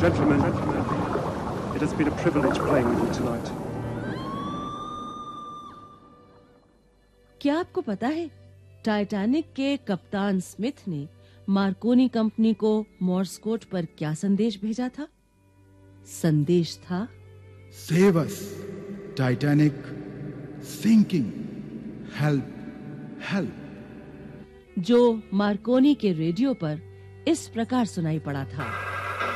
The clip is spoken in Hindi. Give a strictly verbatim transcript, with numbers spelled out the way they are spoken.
Gentlemen, it has been a privilege playing with you tonight. क्या आपको पता है टाइटैनिक के कप्तान स्मिथ ने मार्कोनी कंपनी को मोर्स कोड पर क्या संदेश भेजा था? संदेश था, Save us, Titanic, sinking, help, help. जो मार्कोनी के रेडियो पर इस प्रकार सुनाई पड़ा था।